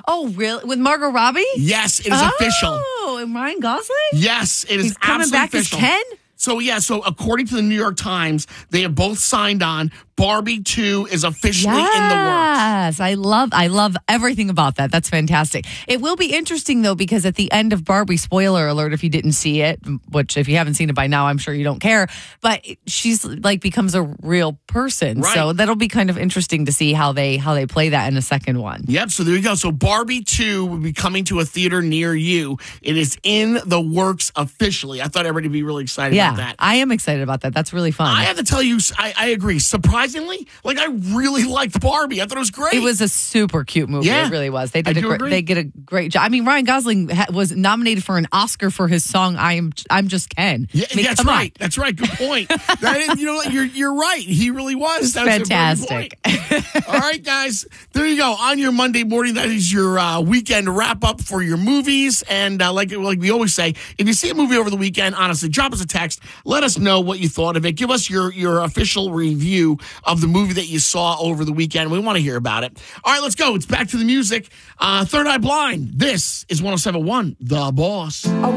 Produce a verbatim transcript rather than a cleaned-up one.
Oh, really? With Margot Robbie? Yes, it is oh, official. Oh, and Ryan Gosling? Yes, it is He's coming absolutely back official. as Ken? So, yeah, so according to the New York Times, they have both signed on. Barbie two is officially yes, in the works. Yes, I love I love everything about that. That's fantastic. It will be interesting, though, because at the end of Barbie, spoiler alert if you didn't see it, which if you haven't seen it by now, I'm sure you don't care, but she's like becomes a real person. Right. So that'll be kind of interesting to see how they how they play that in the second one. Yep, so there you go. So Barbie two will be coming to a theater near you. It is in the works officially. I thought everybody would be really excited Yeah, about that. I am excited about that. That's really fun. I have to tell you, I, I agree. Surprisingly, like I really liked Barbie. I thought it was great. It was a super cute movie. Yeah, it really was. They did I a do great, agree. they did a great job. I mean, Ryan Gosling ha- was nominated for an Oscar for his song "I Am I'm Just Ken." Yeah, I mean, that's come on. right. That's right. Good point. that is, you know, what? you're you're right. He really was. That's Fantastic. A very good point. All right, guys. There you go. On your Monday morning, that is your uh, weekend wrap up for your movies. And uh, like like we always say, if you see a movie over the weekend, honestly, drop us a text. Let us know what you thought of it. Give us your your official review of the movie that you saw over the weekend. We want to hear about it. All right, let's go. It's back to the music. Uh, Third Eye Blind. This is one oh seven point one, The Boss.